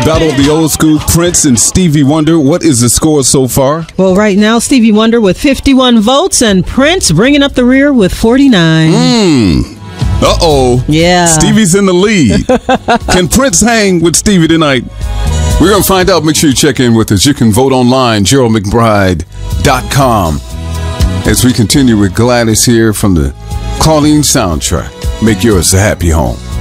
battle of the old school, Prince and Stevie Wonder. What is the score so far? Well, right now, Stevie Wonder with 51 votes and Prince bringing up the rear with 49. Uh-oh. Yeah. Stevie's in the lead. Can Prince hang with Stevie tonight? We're going to find out. Make sure you check in with us. You can vote online, GeraldMcBride.com. As we continue with Gladys here from the Claudine soundtrack. Make yours a happy home.